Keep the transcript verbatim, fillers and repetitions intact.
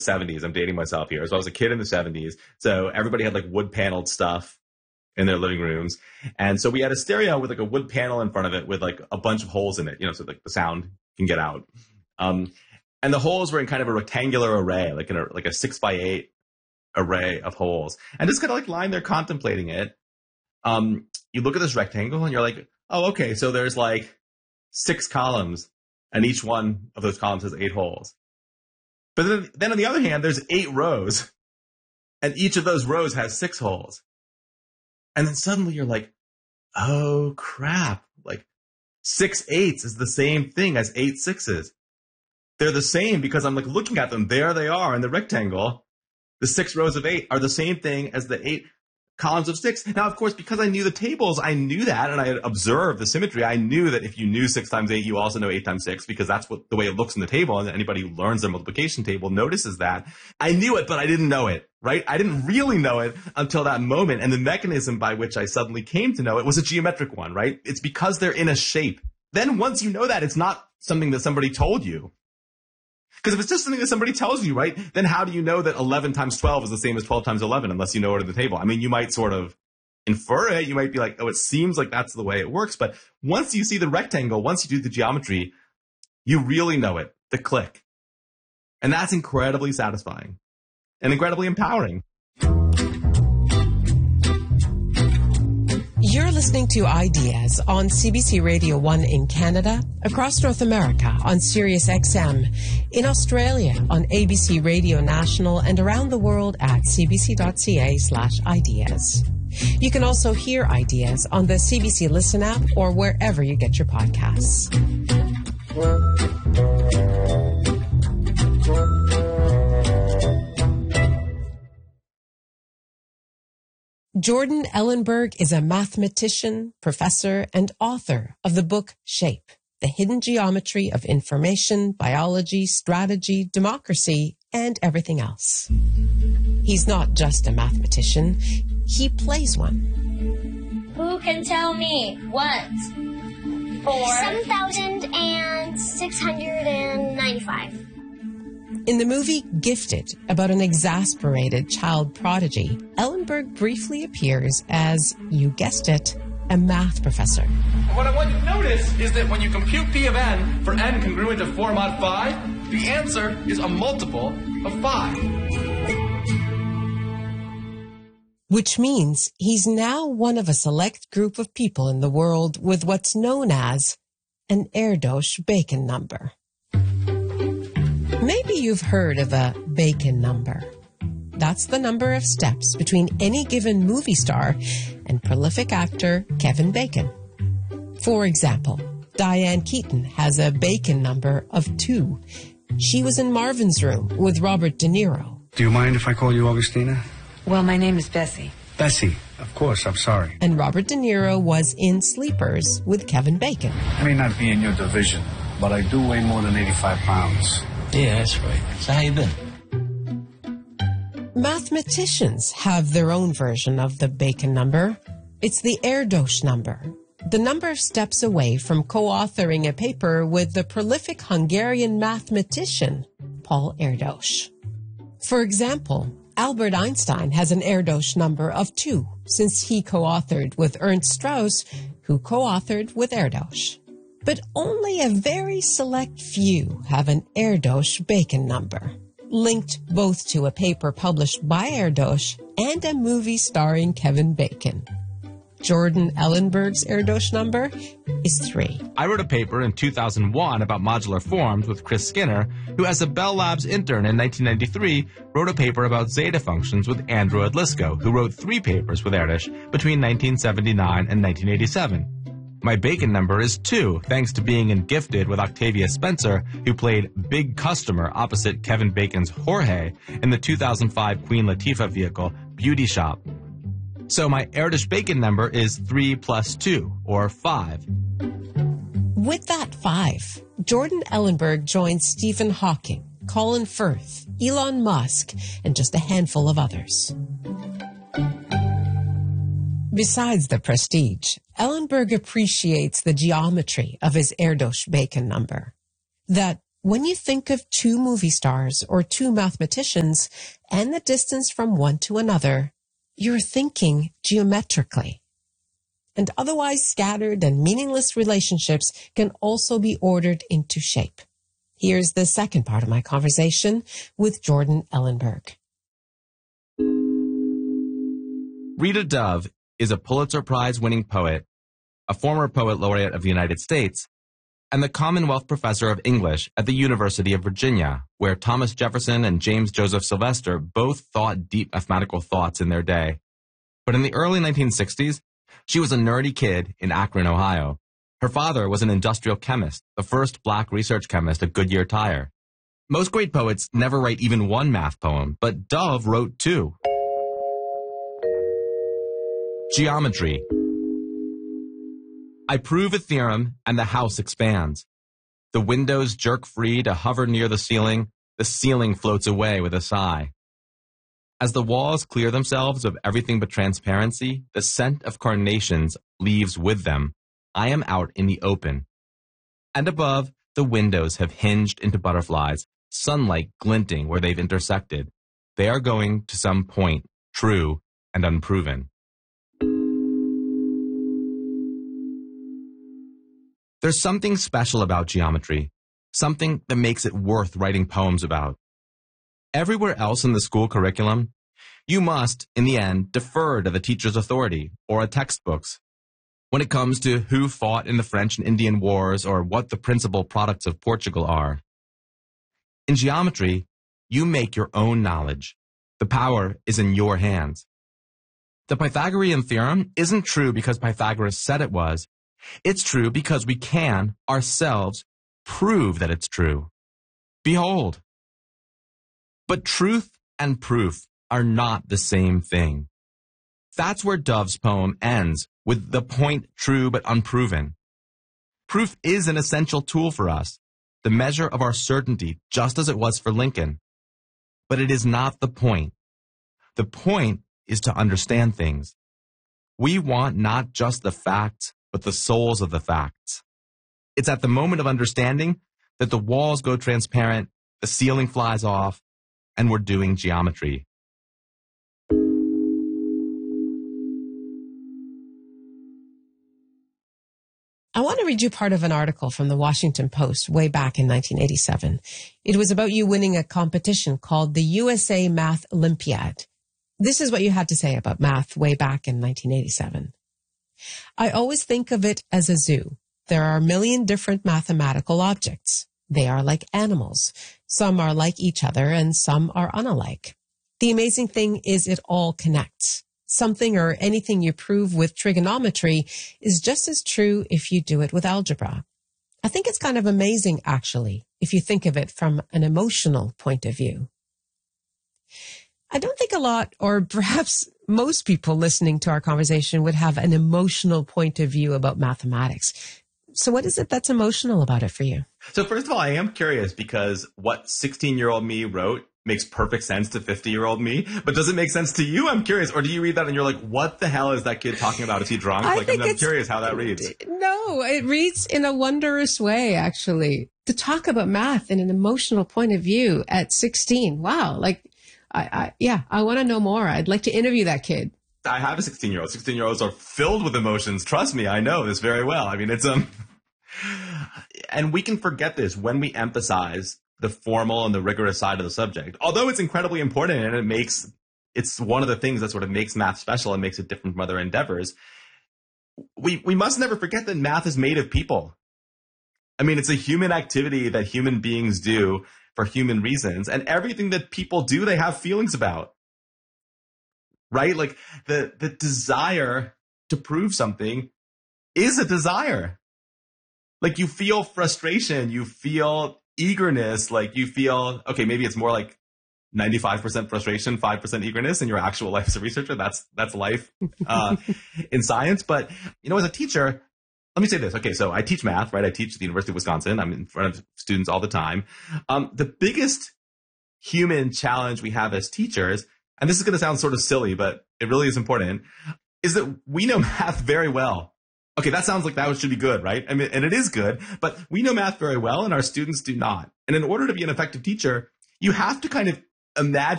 seventies. I'm dating myself here. So I was a kid in the seventies. So everybody had like wood paneled stuff in their living rooms. And so we had a stereo with like a wood panel in front of it with like a bunch of holes in it, you know, so like the sound can get out. Um, and the holes were in kind of a rectangular array, like in a, like a six by eight array of holes. And just kind of like lying there contemplating it. Um, you look at this rectangle and you're like, oh, okay. So there's like six columns and each one of those columns has eight holes. But then, then on the other hand, there's eight rows and each of those rows has six holes. And then suddenly you're like, oh crap, like six eights is the same thing as eight sixes. They're the same because I'm like looking at them. There they are in the rectangle. The six rows of eight are the same thing as the eight columns of six. Now, of course, because I knew the tables, I knew that, and I had observed the symmetry. I knew that if you knew six times eight, you also know eight times six, because that's what the way it looks in the table, and anybody who learns their multiplication table notices that. I knew it, but I didn't know it, right? I didn't really know it until that moment, and the mechanism by which I suddenly came to know it was a geometric one, right? It's because they're in a shape. Then once you know that, it's not something that somebody told you. Because if it's just something that somebody tells you, right, then how do you know that eleven times twelve is the same as twelve times eleven unless you know it at the table? I mean, you might sort of infer it. You might be like, oh, it seems like that's the way it works. But once you see the rectangle, once you do the geometry, you really know it, the click. And that's incredibly satisfying and incredibly empowering. You're listening to Ideas on C B C Radio one in Canada, across North America on Sirius X M, in Australia on A B C Radio National, and around the world at cbc.ca slash ideas. You can also hear Ideas on the C B C Listen app or wherever you get your podcasts. Jordan Ellenberg is a mathematician, professor, and author of the book Shape, The Hidden Geometry of Information, Biology, Strategy, Democracy, and Everything Else. He's not just a mathematician, he plays one. Who can tell me what? Four. seven thousand six hundred ninety-five. In the movie Gifted, about an exasperated child prodigy, Ellenberg briefly appears as, you guessed it, a math professor. What I want you to notice is that when you compute P of n for n congruent to four mod five, the answer is a multiple of five. Which means he's now one of a select group of people in the world with what's known as an Erdos Bacon number. Maybe you've heard of a Bacon number. That's the number of steps between any given movie star and prolific actor Kevin Bacon. For example, Diane Keaton has a Bacon number of two. She was in Marvin's Room with Robert De Niro. Do you mind if I call you Augustina? Well, my name is Bessie. Bessie, of course, I'm sorry. And Robert De Niro was in Sleepers with Kevin Bacon. I may not be in your division, but I do weigh more than eighty-five pounds. Yeah, that's right. So how you been? Mathematicians have their own version of the Bacon number. It's the Erdos number, the number of steps away from co-authoring a paper with the prolific Hungarian mathematician, Paul Erdos. For example, Albert Einstein has an Erdos number of two, since he co-authored with Ernst Strauss, who co-authored with Erdos. But only a very select few have an Erdos Bacon number, linked both to a paper published by Erdos and a movie starring Kevin Bacon. Jordan Ellenberg's Erdos number is three. I wrote a paper in two thousand one about modular forms with Chris Skinner, who as a Bell Labs intern in nineteen ninety-three wrote a paper about zeta functions with Andrew Odlyzko, who wrote three papers with Erdos between nineteen seventy-nine and nineteen eighty-seven. My Bacon number is two, thanks to being in Gifted with Octavia Spencer, who played Big Customer opposite Kevin Bacon's Jorge in the two thousand five Queen Latifah vehicle, Beauty Shop. So my Erdos Bacon number is three plus two, or five. With that five, Jordan Ellenberg joins Stephen Hawking, Colin Firth, Elon Musk, and just a handful of others. Besides the prestige, Ellenberg appreciates the geometry of his Erdos Bacon number. That When you think of two movie stars or two mathematicians and the distance from one to another, you're thinking geometrically. And otherwise scattered and meaningless relationships can also be ordered into shape. Here's the second part of my conversation with Jordan Ellenberg. Rita Dove is a Pulitzer Prize-winning poet, a former poet laureate of the United States, and the Commonwealth Professor of English at the University of Virginia, where Thomas Jefferson and James Joseph Sylvester both thought deep mathematical thoughts in their day. But in the early nineteen sixties, she was a nerdy kid in Akron, Ohio. Her father was an industrial chemist, the first black research chemist at Goodyear Tire. Most great poets never write even one math poem, but Dove wrote two. Geometry. I prove a theorem, and the house expands. The windows jerk free to hover near the ceiling. The ceiling floats away with a sigh. As the walls clear themselves of everything but transparency, the scent of carnations leaves with them. I am out in the open. And above, the windows have hinged into butterflies, sunlight glinting where they've intersected. They are going to some point, true and unproven. There's something special about geometry, something that makes it worth writing poems about. Everywhere else in the school curriculum, you must, in the end, defer to the teacher's authority or a textbooks. When it comes to who fought in the French and Indian Wars or what the principal products of Portugal are. In geometry, you make your own knowledge. The power is in your hands. The Pythagorean theorem isn't true because Pythagoras said it was. It's true because we can, ourselves, prove that it's true. Behold. But truth and proof are not the same thing. That's where Dove's poem ends, with the point true but unproven. Proof is an essential tool for us, the measure of our certainty, just as it was for Lincoln. But it is not the point. The point is to understand things. We want not just the facts, but the souls of the facts. It's at the moment of understanding that the walls go transparent, the ceiling flies off, and we're doing geometry. I want to read you part of an article from the Washington Post way back in nineteen eighty-seven. It was about you winning a competition called the U S A Math Olympiad. This is what you had to say about math way back in nineteen eighty-seven. I always think of it as a zoo. There are a million different mathematical objects. They are like animals. Some are like each other and some are unalike. The amazing thing is it all connects. Something or anything you prove with trigonometry is just as true if you do it with algebra. I think it's kind of amazing, actually, if you think of it from an emotional point of view. I don't think a lot, or perhaps most people listening to our conversation would have an emotional point of view about mathematics. So what is it that's emotional about it for you? So first of all, I am curious because what sixteen-year-old me wrote makes perfect sense to fifty-year-old me. But does it make sense to you? I'm curious. Or do you read that and you're like, what the hell is that kid talking about? Is he drunk? I like, think I'm, I'm curious how that reads. No, it reads in a wondrous way, actually. To talk about math in an emotional point of view at sixteen. Wow. Like, I, I yeah, I want to know more. I'd like to interview that kid. I have a sixteen-year-old. sixteen-year-olds are filled with emotions. Trust me, I know this very well. I mean, it's um, and we can forget this when we emphasize the formal and the rigorous side of the subject. Although it's incredibly important and it makes, it's one of the things that sort of makes math special and makes it different from other endeavors. We we must never forget that math is made of people. I mean, it's a human activity that human beings do for human reasons, and everything that people do, they have feelings about. Right? Like the, the desire to prove something is a desire. Like you feel frustration, you feel eagerness, like you feel, okay, maybe it's more like ninety-five percent frustration, five percent eagerness in your actual life as a researcher. That's, that's life uh, in science. But, you know, as a teacher, let me say this. Okay, so I teach math, right? I teach at the University of Wisconsin. I'm in front of students all the time. Um, the biggest human challenge we have as teachers, and this is going to sound sort of silly, but it really is important, is that we know math very well. Okay, that sounds like that should be good, right? I mean, and it is good, but we know math very well and our students do not. And in order to be an effective teacher, you have to kind of imagine